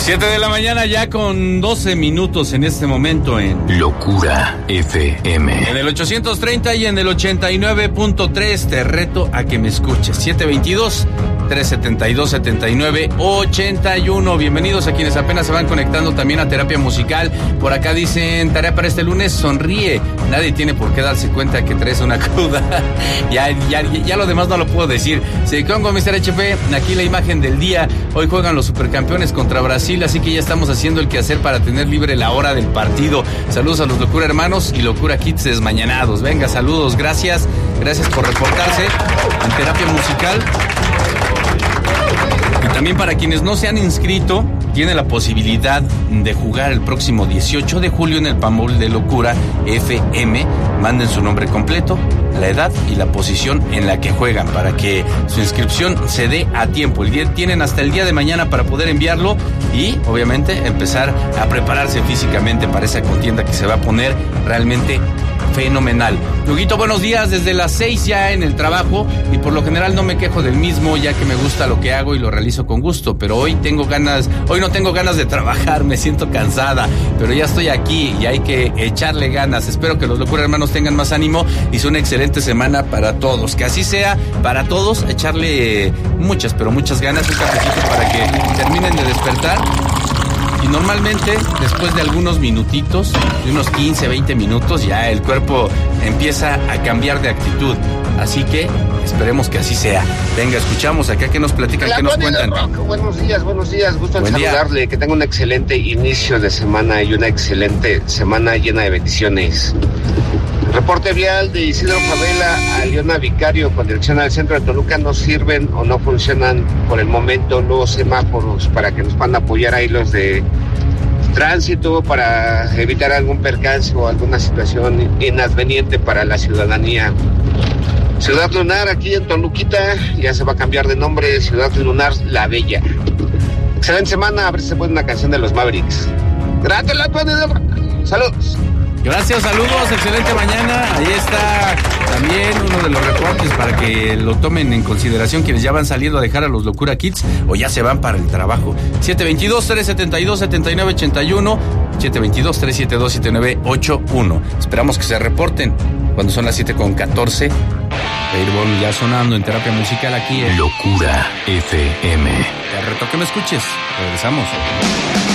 7 de la mañana ya con 12 minutos en este momento en Locura FM. En el 830 y en el 89.3 te reto a que me escuches. 722-372-7981. Bienvenidos a quienes apenas se van conectando también a Terapia Musical. Por acá dicen, tarea para este lunes, sonríe. Nadie tiene por qué darse cuenta que traes una cruda. ya lo demás no lo puedo decir. Se con Mr. HP, aquí la imagen del día. Hoy juegan los supercampeones contra Brasil, así que ya estamos haciendo el quehacer para tener libre la hora del partido. Saludos a los Locura Hermanos y Locura Kids desmañanados. Venga, saludos, gracias por reportarse en Terapia Musical. Y también para quienes no se han inscrito, tiene la posibilidad de jugar el próximo 18 de julio en el Pamol de Locura FM. Manden su nombre completo, la edad y la posición en la que juegan para que su inscripción se dé a tiempo. Tienen hasta el día de mañana para poder enviarlo y obviamente empezar a prepararse físicamente para esa contienda que se va a poner realmente fenomenal. Luguito, buenos días, desde las 6 ya en el trabajo y por lo general no me quejo del mismo ya que me gusta lo que hago y lo realizo con gusto, pero hoy no tengo ganas de trabajar, me siento cansada, pero ya estoy aquí y hay que echarle ganas. Espero que los Locura Hermanos tengan más ánimo y sea una excelente semana para todos, que así sea para todos, echarle muchas ganas, un cafecito para que terminen de despertar. Y normalmente, después de algunos minutitos, de unos 15, 20 minutos, ya el cuerpo empieza a cambiar de actitud. Así que esperemos que así sea. Venga, escuchamos acá que nos platican, que nos cuentan. Buenos días, gusto en saludarle, que tenga un excelente inicio de semana y una excelente semana llena de bendiciones. Reporte vial de Isidro Favela a Leona Vicario con dirección al centro de Toluca. No sirven o no funcionan por el momento los semáforos para que nos puedan apoyar ahí los de tránsito para evitar algún percance o alguna situación inadveniente para la ciudadanía. Ciudad Lunar aquí en Toluquita ya se va a cambiar de nombre, Ciudad Lunar La Bella. Excelente semana, a ver si se pone una canción de los Mavericks. Gracias, saludos. Gracias, saludos, excelente mañana. Ahí está también uno de los reportes para que lo tomen en consideración quienes ya van saliendo a dejar a los Locura Kids o ya se van para el trabajo. 722-372-7981, 722-372-7981. Esperamos que se reporten cuando son las 7:14. Airbon ya sonando en Terapia Musical aquí en Locura FM. Te reto que me escuches. Regresamos.